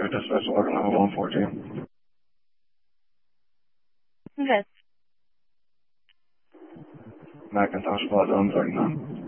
Traffic Dispatch 1114. Okay. Macintosh Plaza on 39.